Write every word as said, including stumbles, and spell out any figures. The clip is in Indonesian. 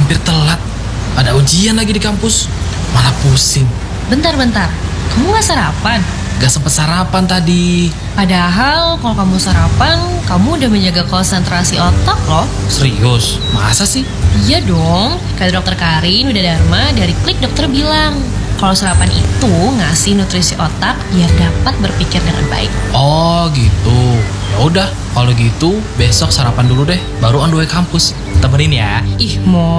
hampir telat. Ada ujian lagi di kampus. Malah pusing. Bentar-bentar, kamu gak sarapan? Gak sempet sarapan tadi. Padahal kalau kamu sarapan, kamu udah menjaga konsentrasi otak loh. Serius? Masa sih? Iya dong, kata dokter Karin Widadharma dari Klik Dokter bilang, kalau sarapan itu ngasih nutrisi otak biar dapat berpikir dengan baik. Oh gitu. Ya udah, kalau gitu besok sarapan dulu deh, baru on the way kampus. Temenin ya. Ih, mau